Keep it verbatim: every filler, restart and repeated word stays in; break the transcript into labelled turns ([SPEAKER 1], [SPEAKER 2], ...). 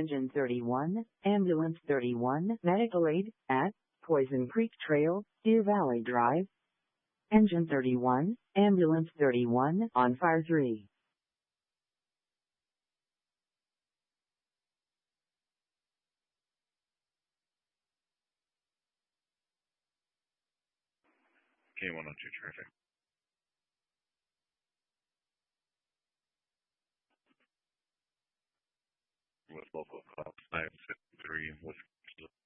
[SPEAKER 1] Engine thirty-one, Ambulance thirty-one, medical aid, at Poison Creek Trail, Deer Valley Drive. Engine thirty-one, Ambulance thirty-one, on fire three.
[SPEAKER 2] K one oh two traffic. With local cops nine six three with